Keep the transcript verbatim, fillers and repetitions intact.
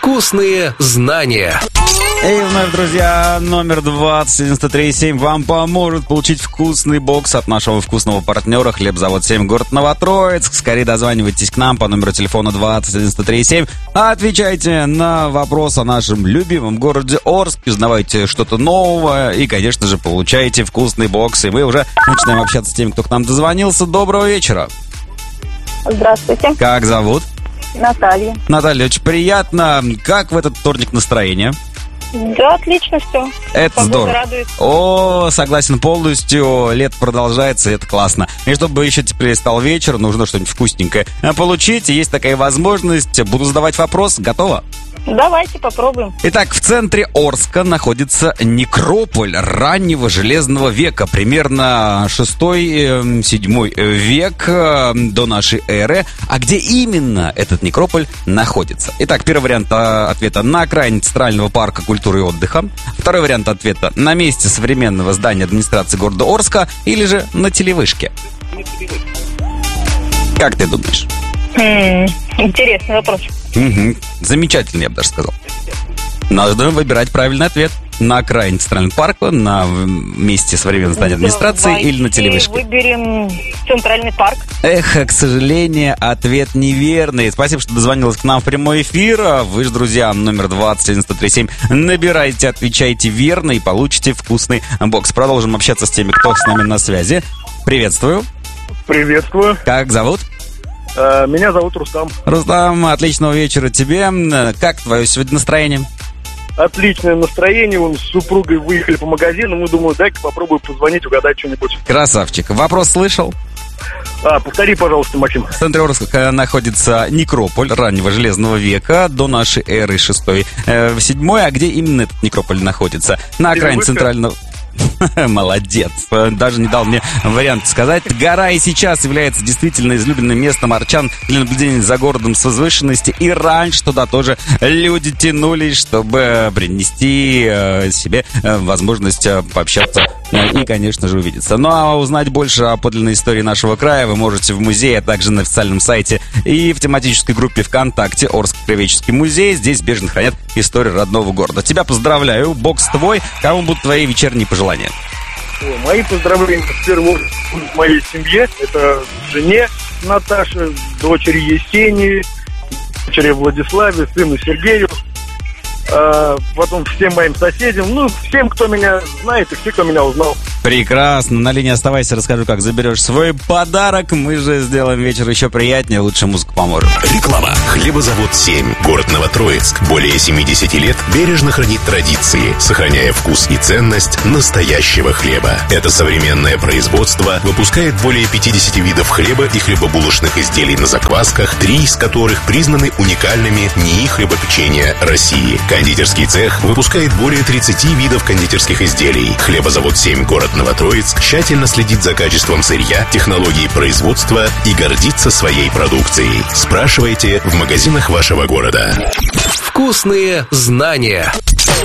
Вкусные знания. И вновь, друзья, номер двадцать девяносто три семь вам поможет получить вкусный бокс от нашего вкусного партнера «Хлебзавод семь», город Новотроицк. Скорее дозванивайтесь к нам по номеру телефона двадцать девяносто три семь. Отвечайте на вопрос о нашем любимом городе Орск, узнавайте что-то новое и, конечно же, получайте вкусный бокс. И мы уже начинаем общаться с теми, кто к нам дозвонился. Доброго вечера. Здравствуйте. Как зовут? Наталья. Наталья, очень приятно. Как в этот вторник настроение? Да, отлично все. Это Погода здорово. радует. О, согласен полностью. Лето продолжается, это классно. И чтобы еще теплее стал вечер, нужно что-нибудь вкусненькое получить. Есть такая возможность. Буду задавать вопрос. Готово? Давайте попробуем. Итак, в центре Орска находится некрополь раннего железного века, примерно шестой-седьмой век до нашей эры. А где именно этот некрополь находится? Итак, первый вариант ответа: на окраине Центрального парка культуры и отдыха. Второй вариант ответа: на месте современного здания администрации города Орска, или же на Телевышке. Как ты думаешь? Хм, интересный вопрос. Угу. Замечательно, я бы даже сказал. Надо выбирать правильный ответ. На окраине Центрального парка, на месте современного здания администрации, Давайте или на Телевышке. Выберем Центральный парк. Эх, к сожалению, ответ неверный. Спасибо, что дозвонилась к нам в прямой эфир. Вы же, друзья, номер двадцать девяносто три семь. Набирайте, отвечайте верно и получите вкусный бокс. Продолжим общаться с теми, кто с нами на связи. Приветствую. Приветствую. Как зовут? Меня зовут Рустам. Рустам, отличного вечера тебе. Как твое сегодня настроение? Отличное настроение. Вон с супругой выехали по магазинам. Мы думаю, дай-ка попробую позвонить, угадать что-нибудь. Красавчик. Вопрос слышал? А, повтори, пожалуйста, Максим. В центре Орска находится некрополь раннего железного века до нашей эры шестой, седьмой. А где именно этот некрополь находится? На окраине центрального... Молодец. Даже не дал мне вариант сказать. Гора и сейчас является действительно излюбленным местом арчан для наблюдения за городом с возвышенности. И раньше туда тоже люди тянулись, чтобы принести себе возможность пообщаться и, конечно же, увидеться. Ну а узнать больше о подлинной истории нашего края вы можете в музее, а также на официальном сайте и в тематической группе ВКонтакте «Орский краеведческий музей». Здесь бережно хранят историю родного города. Тебя поздравляю. Бокс твой. Кому будут твои вечерние пожелания? Мои поздравления в первую очередь моей семье. Это жене Наташе, дочери Есении, дочери Владиславе, сыну Сергею. А потом всем моим соседям, ну, всем, кто меня знает и все, кто меня узнал. Прекрасно. На линии оставайся, расскажу, как заберешь свой подарок. Мы же сделаем вечер еще приятнее, лучше музыку поможем. Реклама. Хлебозавод семь. Город Новотроицк. Более семьдесят лет бережно хранит традиции, сохраняя вкус и ценность настоящего хлеба. Это современное производство выпускает более пятьдесят видов хлеба и хлебобулочных изделий на заквасках, три из которых признаны уникальными НИИ хлебопечения России. Кондитерский цех выпускает более тридцати видов кондитерских изделий. Хлебозавод семь, город Новотроицк, тщательно следит за качеством сырья, технологией производства и гордится своей продукцией. Спрашивайте в магазинах вашего города. Вкусные знания.